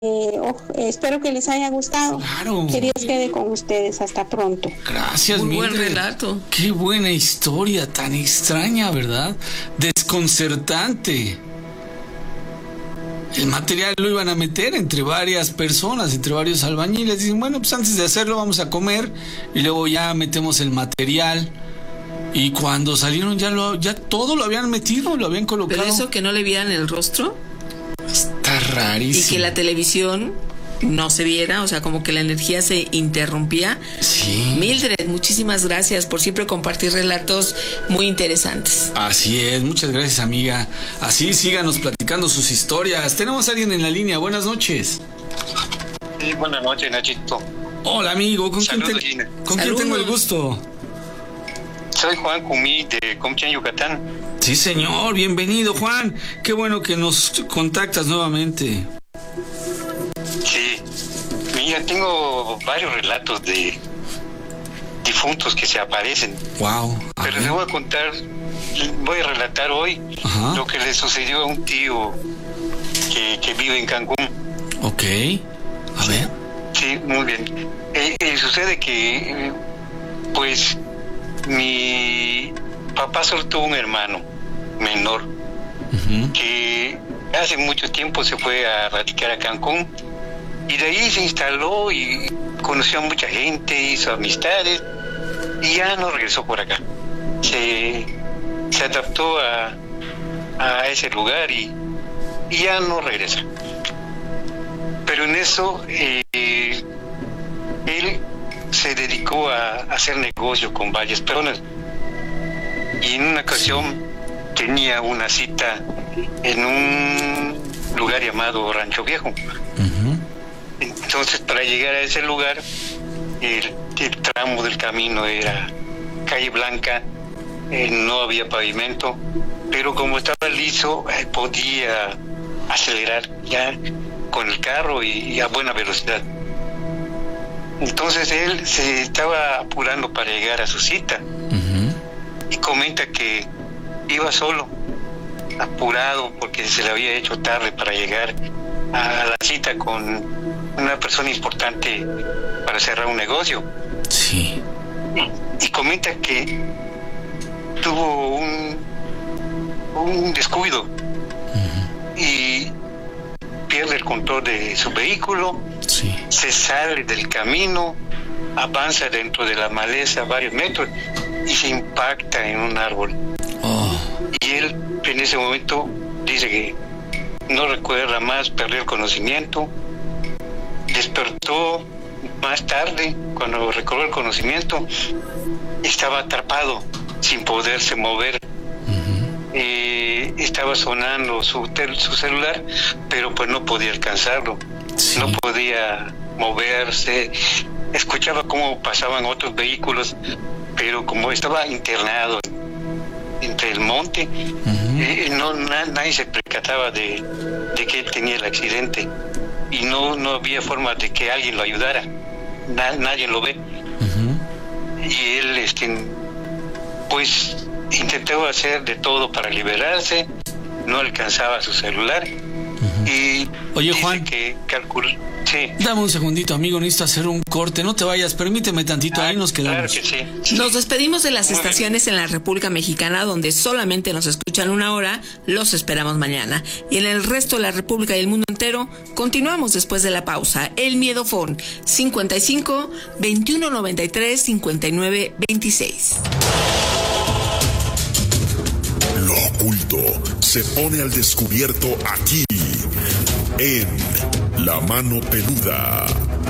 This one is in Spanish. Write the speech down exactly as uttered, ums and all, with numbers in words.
Eh, oh, eh, espero que les haya gustado. Claro. Que Dios quede con ustedes. Hasta pronto. Gracias, Muy Mildred. buen relato. Qué buena historia, tan extraña, ¿verdad? Desconcertante. El material lo iban a meter entre varias personas, entre varios albañiles. Dicen, bueno, pues antes de hacerlo vamos a comer y luego ya metemos el material. Y cuando salieron ya lo, ya todo lo habían metido, lo habían colocado. Pero eso que no le vieran el rostro. Está rarísimo. Y que la televisión no se viera, o sea, como que la energía se interrumpía. Sí. Mildred, muchísimas gracias por siempre compartir relatos muy interesantes. Así es, muchas gracias, amiga. Así síganos platicando sus historias. Tenemos a alguien en la línea, buenas noches. Sí, buenas noches, Nachito. Hola, amigo, ¿con, Saludos, quién, te, ¿con Saludos. quién tengo el gusto? Soy Juan Cumí de Comchán, Yucatán. Sí, señor, bienvenido, Juan. Qué bueno que nos contactas nuevamente. Sí, mira, tengo varios relatos de difuntos que se aparecen. Wow. Pero les voy a contar, voy a relatar hoy Ajá. lo que le sucedió a un tío que, que vive en Cancún. Ok. A ver. Sí, muy bien. Eh, eh, sucede que, eh, pues, mi papá solo tuvo un hermano menor Uh-huh. que hace mucho tiempo se fue a radicar a Cancún y de ahí se instaló y conoció a mucha gente, hizo amistades y ya no regresó por acá. Se, se adaptó a, a ese lugar y, y ya no regresa. Pero en eso eh, él se dedicó a hacer negocio con varias personas y en una ocasión tenía una cita en un lugar llamado Rancho Viejo. Uh-huh. Entonces, para llegar a ese lugar, el, el tramo del camino era calle blanca, eh, no había pavimento, pero como estaba liso, eh, podía acelerar ya con el carro y, y a buena velocidad. Entonces él se estaba apurando para llegar a su cita. Uh-huh. Y comenta que iba solo, apurado porque se le había hecho tarde para llegar a la cita con una persona importante para cerrar un negocio. Sí. Y comenta que tuvo un, un descuido Uh-huh. y pierde el control de su vehículo, Sí. se sale del camino, avanza dentro de la maleza varios metros y se impacta en un árbol. Oh. Y él en ese momento dice que no recuerda más, perdió el conocimiento, despertó más tarde, cuando recobró el conocimiento, estaba atrapado sin poderse mover. Uh-huh. Eh, estaba sonando su, tel- su celular, pero pues no podía alcanzarlo, Sí. no podía moverse, escuchaba cómo pasaban otros vehículos, pero como estaba internado entre el monte, Uh-huh. eh, no na- nadie se percataba de, de que él tenía el accidente y no, no había forma de que alguien lo ayudara, Na- nadie lo ve. Uh-huh. Y él este pues intentó hacer de todo para liberarse, no alcanzaba su celular. Uh-huh. Y Oye, dice Juan. que calculó, sí. Dame un segundito, amigo, necesito hacer un corte. No te vayas, permíteme tantito, ahí nos Claro quedamos. que sí. Sí. Nos despedimos de las Muy bien. estaciones en la República Mexicana donde solamente nos escuchan una hora, los esperamos mañana. Y en el resto de la República y el mundo entero, continuamos después de la pausa. El Miedofón, cincuenta y cinco, veintiuno noventa y tres, cincuenta y nueve veintiséis. Lo oculto se pone al descubierto aquí, en La Mano Peluda.